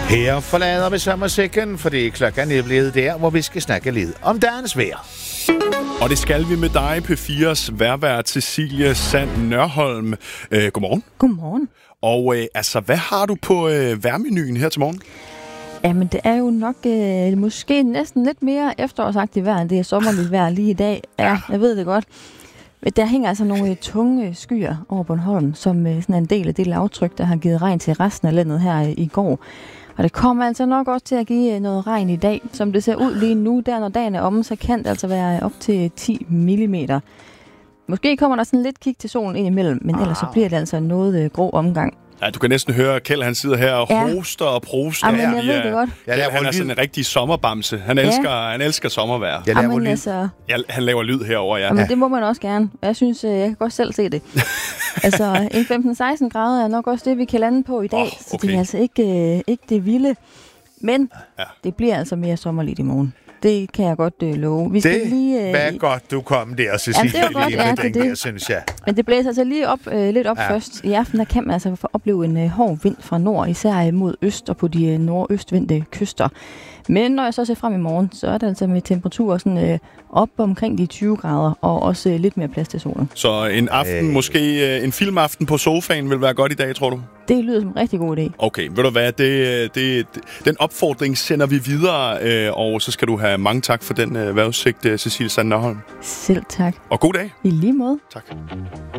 Her forlader vi sommersækken, fordi klokken er blevet der, hvor vi skal snakke lidt om dagens vejr. Og det skal vi med dig, P4's vejrvært Cecilie Sand Nørholm. Godmorgen. Godmorgen. Og hvad har du på vejrmenuen her til morgen? Jamen, det er jo nok måske næsten lidt mere efterårsagtigt vejr, end det er sommerligt vejr lige i dag. Ja, jeg ved det godt. Der hænger altså nogle tunge skyer over Bornholm, som sådan en del af det lavtryk, der har givet regn til resten af landet her i går. Og det kommer altså nok også til at give noget regn i dag. Som det ser ud lige nu, der når dagen er omme, så kan det altså være op til 10 mm. Måske kommer der sådan lidt kig til solen ind imellem, men ellers så bliver det altså noget grå omgang. Ja, du kan næsten høre, Kjeld han sidder her og hoster og proster. Jamen, jeg ved det godt. Ja, han er sådan en rigtig sommerbamse. Han elsker sommervejr. Han laver lyd herover, ja. Jamen, det må man også gerne. Jeg synes, jeg kan godt selv se det. Altså, en 15-16 grader er nok også det, vi kan lande på i dag. Okay. Så det er altså ikke det vilde. Men det bliver altså mere sommerligt i morgen. Det kan jeg godt love. Vi skal lige, hvad godt du kom der, Cecilie. Ja, det var godt, det synes jeg. Men det blæser altså lige lidt op først. I aften der kan man altså få opleve en hård vind fra nord, især mod øst og på de nordøstvendte kyster. Men når jeg så ser frem i morgen, så er det altså med temperaturer sådan, op omkring de 20 grader, og også lidt mere plads til solen. Så en aften, måske en filmaften på sofaen, vil være godt i dag, tror du? Det lyder som en rigtig god idé. Okay, ved du hvad, den opfordring sender vi videre, og så skal du have mange tak for den vejrudsigt, Cecilie Sand Nørholm. Selv tak. Og god dag. I lige måde. Tak.